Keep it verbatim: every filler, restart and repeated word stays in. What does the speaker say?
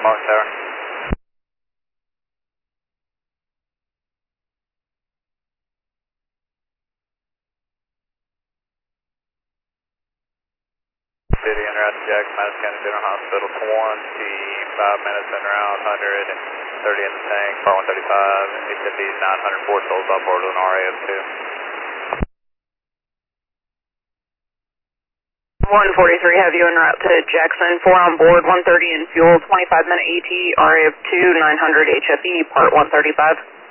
Monk Tower. City en route to Jackson, Madison County General Hospital, twenty-five minutes en route, one hundred thirty in the tank, Part one thirty-five, H F E nine hundred four souls on board with an R A of two. one forty-three, have you en route to Jackson, four on board, one thirty in fuel, twenty-five minute A T, R A of two, nine hundred H F E, Part one thirty-five.